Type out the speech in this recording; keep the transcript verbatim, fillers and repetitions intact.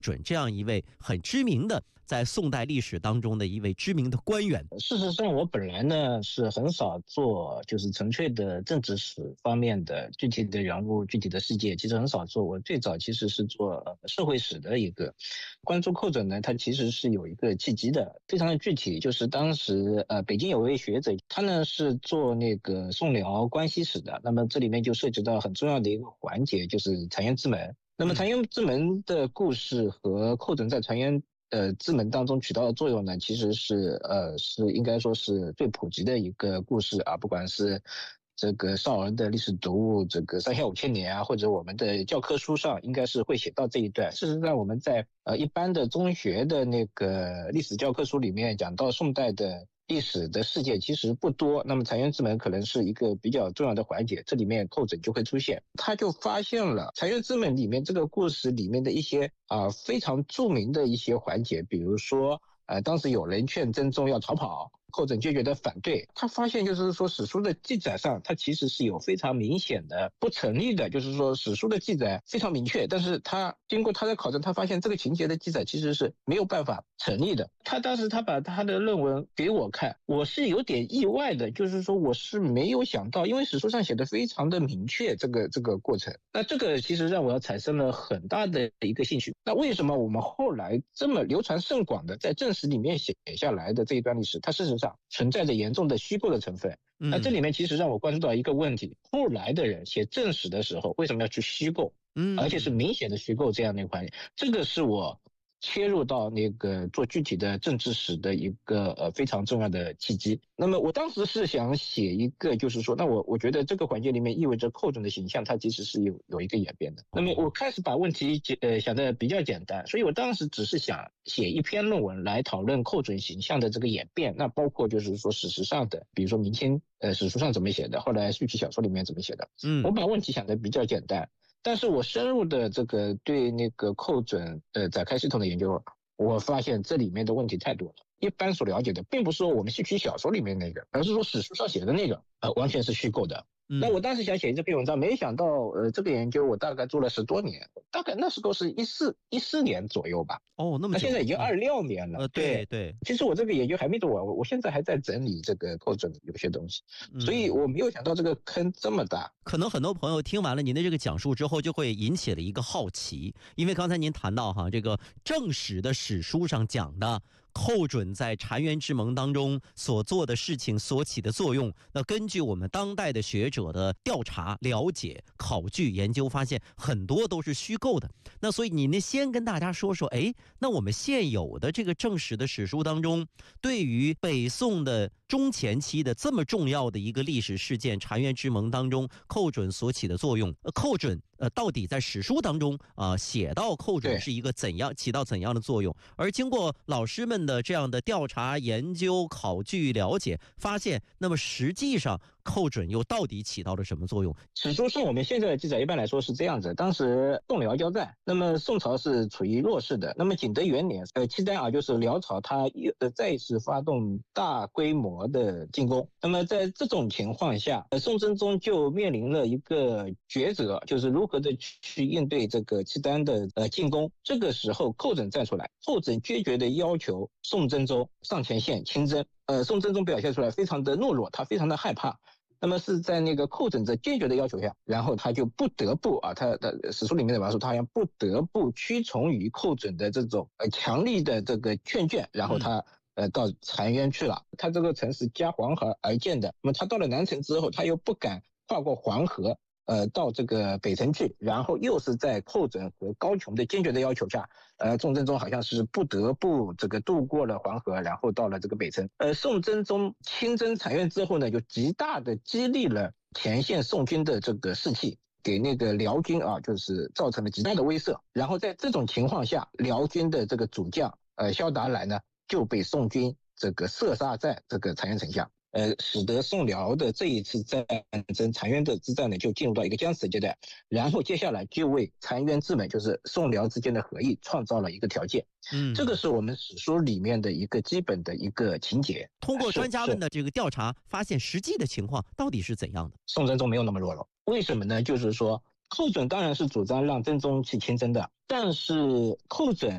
准这样一位很知名的在宋代历史当中的一位知名的官员。 事实上我本来呢是很少做就是纯粹的政治史方面的具体的人物具体的事件，其实很少做。我最早其实是做社会史的一个关注寇准呢，他其实是有一个契机的，非常的具体，就是当时呃北京有位学者，他呢是做那个宋辽关系史的，那么这里面就涉及到很重要的一个环节，就是澶渊之门。那么澶渊之门的故事和寇准在澶渊呃之门当中起到的作用呢，其实是呃是应该说是最普及的一个故事啊，不管是这个少儿的历史读物，这个三下五千年啊，或者我们的教科书上应该是会写到这一段。事实上我们在呃一般的中学的那个历史教科书里面讲到宋代的历史的事件其实不多，那么澶渊之门可能是一个比较重要的环节，这里面寇准就会出现。他就发现了澶渊之门里面这个故事里面的一些啊、呃、非常著名的一些环节，比如说呃当时有人劝真宗要逃跑，寇准坚决的反对。他发现就是说史书的记载上它其实是有非常明显的不成立的，就是说史书的记载非常明确，但是他经过他的考证，他发现这个情节的记载其实是没有办法成立的。他当时他把他的论文给我看，我是有点意外的，就是说我是没有想到，因为史书上写的非常的明确这个这个过程，那这个其实让我产生了很大的一个兴趣。那为什么我们后来这么流传甚广的在正史里面写下来的这一段历史，它事实上存在着严重的虚构的成分？那这里面其实让我关注到一个问题，后来的人写正史的时候为什么要去虚构，而且是明显的虚构这样的一个环节，这个是我切入到那个做具体的政治史的一个呃非常重要的契机。那么我当时是想写一个，就是说，那我我觉得这个环节里面意味着寇准的形象，它其实是有有一个演变的。那么我开始把问题呃想得比较简单，所以我当时只是想写一篇论文来讨论寇准形象的这个演变，那包括就是说史实上的，比如说明清呃史书上怎么写的，后来续集小说里面怎么写的。嗯，我把问题想得比较简单。但是我深入的这个对那个寇准呃展开系统的研究，我发现这里面的问题太多了。一般所了解的并不是说我们戏曲小说里面那个，而是说史书上写的那个呃完全是虚构的。那我当时想写这篇文章，没想到呃这个研究我大概做了十多年，大概那时候是一四一四年左右吧。 哦，那么久， 那现在已经二六年了。 呃，对对。 其实我这个研究还没做完，我现在还在整理这个寇准有些东西，所以我没有想到这个坑这么大。 可能很多朋友听完了您的这个讲述之后，就会引起了一个好奇，因为刚才您谈到哈，这个正史的史书上讲的寇准在澶渊之盟当中所做的事情所起的作用，那根据我们当代的学者的调查、了解、考据、研究，发现很多都是虚构的。那所以您呢，先跟大家说说，哎，那我们现有的这个正史的史书当中，对于北宋的中前期的这么重要的一个历史事件澶渊之盟当中，寇准所起的作用，呃、寇准呃到底在史书当中啊、呃、写到寇准是一个怎样起到怎样的作用？而经过老师们的这样的调查、研究、考据、了解，发现那么实际上寇准又到底起到了什么作用？ 史书上我们现在的记载一般来说是这样子：当时宋辽交战，那么宋朝是处于弱势的。那么景德元年，呃，契丹啊，就是辽朝，他又呃再次发动大规模的进攻。那么在这种情况下，呃，宋真宗就面临了一个抉择，就是如何的去应对这个契丹的呃进攻。这个时候，寇准站出来，寇准决绝的要求宋真宗上前线亲征。呃，宋真宗表现出来非常的懦弱，他非常的害怕。那么是在那个寇准这坚决的要求下，然后他就不得不啊，他的史书里面的描述，他好像不得不屈从于寇准的这种呃强力的这个劝谏，然后他呃到澶渊去了。他这个城是夹黄河而建的，那么他到了南城之后，他又不敢跨过黄河，呃，到这个北城去，然后又是在寇准和高俅的坚决的要求下，呃，宋真宗好像是不得不这个渡过了黄河，然后到了这个北城。呃，宋真宗亲征澶渊之后呢，就极大的激励了前线宋军的这个士气，给那个辽军啊，就是造成了极大的威慑。然后在这种情况下，辽军的这个主将呃萧达来呢，就被宋军这个射杀在这个澶渊城下。呃，使得宋辽的这一次战争澶渊的之战呢，就进入到一个僵持阶段，然后接下来就为澶渊之盟，就是宋辽之间的和议创造了一个条件。嗯，这个是我们史书里面的一个基本的一个情节。 通过专家们的这个调查，发现实际的情况到底是怎样的？ 宋真宗没有那么弱了，为什么呢？就是说，寇准当然是主张让真宗去亲征的，但是寇准